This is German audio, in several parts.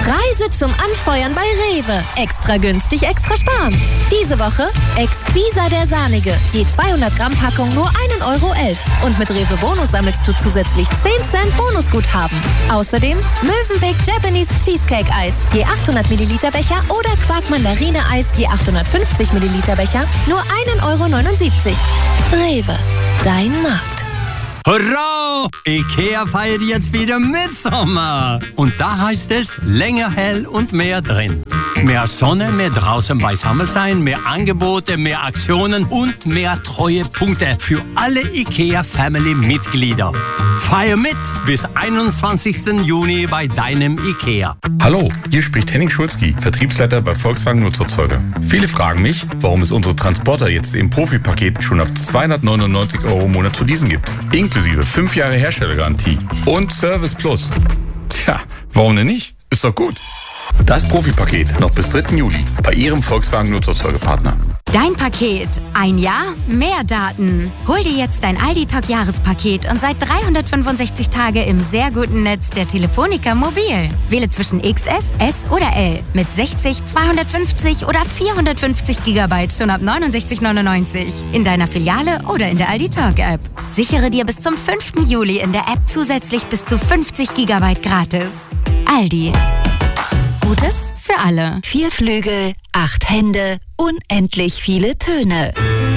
Preise zum Anfeuern bei Rewe. Extra günstig, extra sparen. Diese Woche Exquisa der Sahnige. Je 200 Gramm Packung nur 1,11 Euro. Und mit Rewe Bonus sammelst du zusätzlich 10 Cent Bonusguthaben. Außerdem Mövenpick Japanese Cheesecake Eis. Je 800 Milliliter Becher oder Quark Mandarine Eis. Je 850 Milliliter Becher nur 1,79 Euro. Rewe. Dein Markt. Hurra! IKEA feiert jetzt wieder Mitsommer. Und da heißt es länger hell und mehr drin. Mehr Sonne, mehr draußen beisammen sein, mehr Angebote, mehr Aktionen und mehr Treuepunkte für alle IKEA-Family-Mitglieder. Feier mit bis 21. Juni bei deinem IKEA. Hallo, hier spricht Henning Schulzki, Vertriebsleiter bei Volkswagen Nutzerzeuger. Viele fragen mich, warum es unsere Transporter jetzt im Profi-Paket schon ab 299 € im Monat zu leasen gibt. Inklusive 5 Jahre Herstellergarantie und Service Plus. Tja, warum denn nicht? Ist doch gut. Das Profi-Paket noch bis 3. Juli bei Ihrem Volkswagen Nutzerzeugerpartner. Dein Paket. Ein Jahr, mehr Daten. Hol dir jetzt dein Aldi-Talk-Jahrespaket und seit 365 Tage im sehr guten Netz der Telefonica Mobil. Wähle zwischen XS, S oder L mit 60, 250 oder 450 GB schon ab 69,99 in deiner Filiale oder in der Aldi-Talk-App. Sichere dir bis zum 5. Juli in der App zusätzlich bis zu 50 GB gratis. Aldi. Gutes für alle. 4 Flügel, 8 Hände, unendlich viele Töne.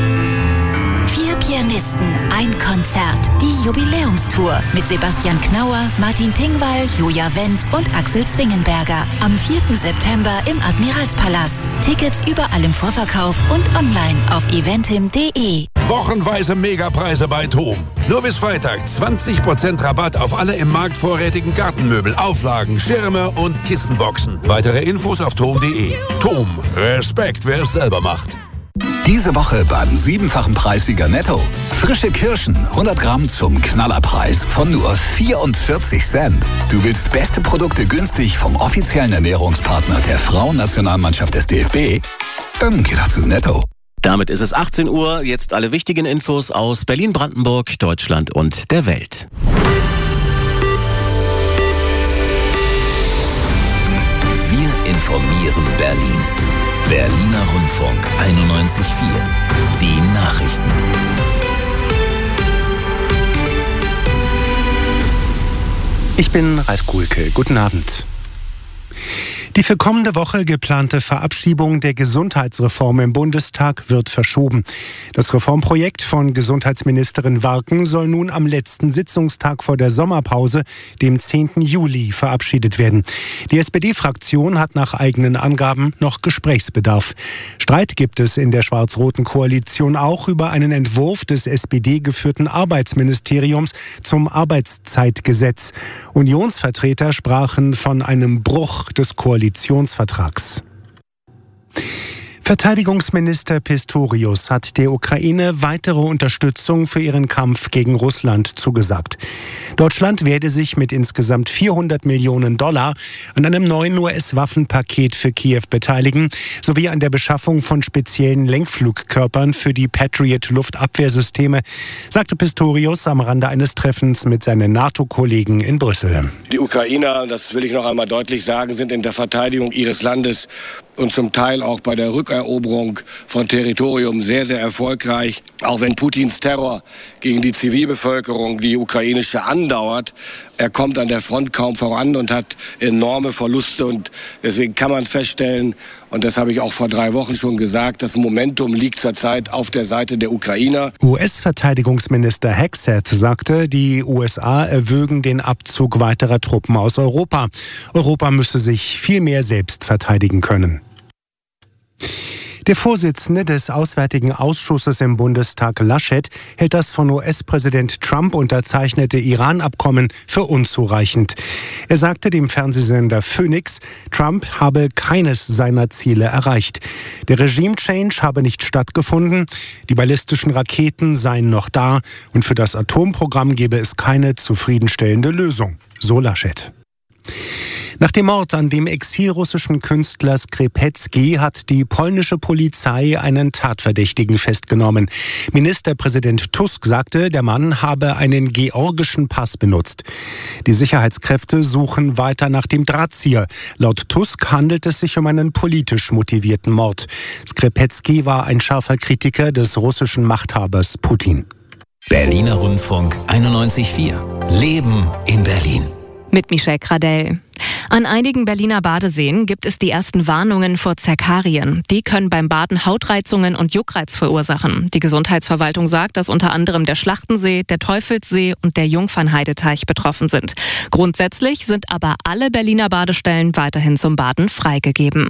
4 Pianisten, ein Konzert. Die Jubiläumstour mit Sebastian Knauer, Martin Tingwall, Julia Wendt und Axel Zwingenberger. Am 4. September im Admiralspalast. Tickets überall im Vorverkauf und online auf eventim.de. Wochenweise Megapreise bei TOM. Nur bis Freitag 20% Rabatt auf alle im Markt vorrätigen Gartenmöbel, Auflagen, Schirme und Kissenboxen. Weitere Infos auf tom.de. TOM. Respekt, wer es selber macht. Diese Woche beim 7-fachen Preissieger Netto. Frische Kirschen, 100 Gramm zum Knallerpreis von nur 44 Cent. Du willst beste Produkte günstig vom offiziellen Ernährungspartner der Frauennationalmannschaft des DFB? Dann geh doch zu Netto. Damit ist es 18 Uhr. Jetzt alle wichtigen Infos aus Berlin, Brandenburg, Deutschland und der Welt. Wir informieren Berlin. Berliner Rundfunk 91.4. Die Nachrichten. Ich bin Ralf Kuhlke. Guten Abend. Die für kommende Woche geplante Verabschiedung der Gesundheitsreform im Bundestag wird verschoben. Das Reformprojekt von Gesundheitsministerin Warken soll nun am letzten Sitzungstag vor der Sommerpause, dem 10. Juli, verabschiedet werden. Die SPD-Fraktion hat nach eigenen Angaben noch Gesprächsbedarf. Streit gibt es in der schwarz-roten Koalition auch über einen Entwurf des SPD-geführten Arbeitsministeriums zum Arbeitszeitgesetz. Unionsvertreter sprachen von einem Bruch des Koalitionsvertrags. Verteidigungsminister Pistorius hat der Ukraine weitere Unterstützung für ihren Kampf gegen Russland zugesagt. Deutschland werde sich mit insgesamt $400 Millionen an einem neuen US-Waffenpaket für Kiew beteiligen, sowie an der Beschaffung von speziellen Lenkflugkörpern für die Patriot-Luftabwehrsysteme, sagte Pistorius am Rande eines Treffens mit seinen NATO-Kollegen in Brüssel. Die Ukrainer, das will ich noch einmal deutlich sagen, sind in der Verteidigung ihres Landes und zum Teil auch bei der Rückeroberung von Territorium sehr, sehr erfolgreich. Auch wenn Putins Terror gegen die Zivilbevölkerung, die ukrainische, andauert, er kommt an der Front kaum voran und hat enorme Verluste. Und deswegen kann man feststellen, und das habe ich auch vor 3 Wochen schon gesagt, das Momentum liegt zurzeit auf der Seite der Ukrainer. US-Verteidigungsminister Hegseth sagte, die USA erwägen den Abzug weiterer Truppen aus Europa. Europa müsse sich viel mehr selbst verteidigen können. Der Vorsitzende des Auswärtigen Ausschusses im Bundestag, Laschet, hält das von US-Präsident Trump unterzeichnete Iran-Abkommen für unzureichend. Er sagte dem Fernsehsender Phoenix, Trump habe keines seiner Ziele erreicht. Der Regime-Change habe nicht stattgefunden, die ballistischen Raketen seien noch da und für das Atomprogramm gebe es keine zufriedenstellende Lösung, so Laschet. Nach dem Mord an dem exilrussischen Künstler Skrzepecki hat die polnische Polizei einen Tatverdächtigen festgenommen. Ministerpräsident Tusk sagte, der Mann habe einen georgischen Pass benutzt. Die Sicherheitskräfte suchen weiter nach dem Drahtzieher. Laut Tusk handelt es sich um einen politisch motivierten Mord. Skrzepecki war ein scharfer Kritiker des russischen Machthabers Putin. Berliner Rundfunk 91.4. Leben in Berlin. Mit Michelle Gradell. An einigen Berliner Badeseen gibt es die ersten Warnungen vor Zerkarien. Die können beim Baden Hautreizungen und Juckreiz verursachen. Die Gesundheitsverwaltung sagt, dass unter anderem der Schlachtensee, der Teufelssee und der Jungfernheideteich betroffen sind. Grundsätzlich sind aber alle Berliner Badestellen weiterhin zum Baden freigegeben.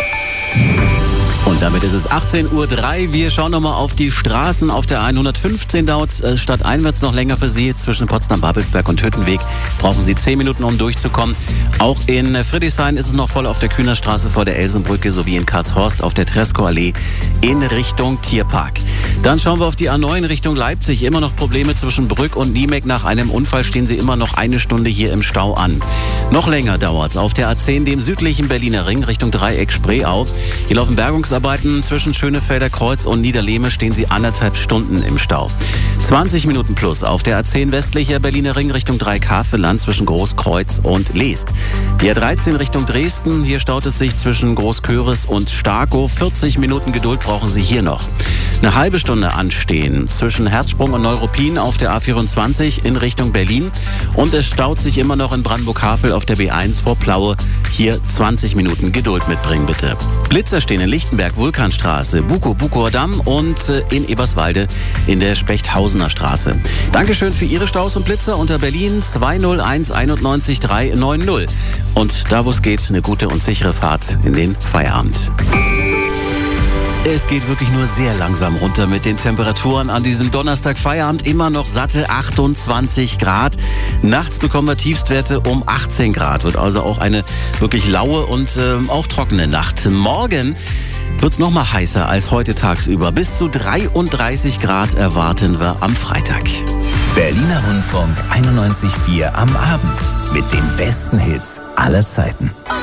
Und damit ist es 18:03 Uhr. Wir schauen nochmal auf die Straßen. Auf der 115 dauert es stadteinwärts noch länger für Sie. Zwischen Potsdam-Babelsberg und Hüttenweg brauchen Sie 10 Minuten, um durchzukommen. Auch in Friedrichshain ist es noch voll auf der Kühnerstraße vor der Elsenbrücke sowie in Karlshorst auf der Treskow-Allee in Richtung Tierpark. Dann schauen wir auf die A9 Richtung Leipzig. Immer noch Probleme zwischen Brück und Niemek. Nach einem Unfall stehen Sie immer noch eine Stunde hier im Stau an. Noch länger dauert es auf der A10, dem südlichen Berliner Ring, Richtung Dreieck Spreeau. Hier laufen Bergungsarbeiten zwischen Schönefelder Kreuz und Niederlehme, stehen Sie 1,5 Stunden im Stau. 20 Minuten plus auf der A10 westlicher Berliner Ring Richtung Dreieck-Havelland zwischen Großkreuz und Leest. Die A13 Richtung Dresden, hier staut es sich zwischen Großköris und Starkow. 40 Minuten Geduld brauchen Sie hier noch. Eine halbe Stunde anstehen zwischen Herzsprung und Neuruppin auf der A24 in Richtung Berlin. Und es staut sich immer noch in Brandenburg-Havel auf der B1 vor Plaue. Hier 20 Minuten Geduld mitbringen, bitte. Blitzer stehen in Lichtenberg, Vulkanstraße, Bukower Damm und in Eberswalde in der Spechthausener Straße. Dankeschön für Ihre Staus und Blitzer unter Berlin 201 91 390. Und da, wo es geht, eine gute und sichere Fahrt in den Feierabend. Es geht wirklich nur sehr langsam runter mit den Temperaturen an diesem Donnerstag Feierabend. Immer noch satte 28 Grad. Nachts bekommen wir Tiefstwerte um 18 Grad. Wird also auch eine wirklich laue und auch trockene Nacht. Morgen wird es noch mal heißer als heute tagsüber. Bis zu 33 Grad erwarten wir am Freitag. Berliner Rundfunk 91.4 am Abend mit den besten Hits aller Zeiten.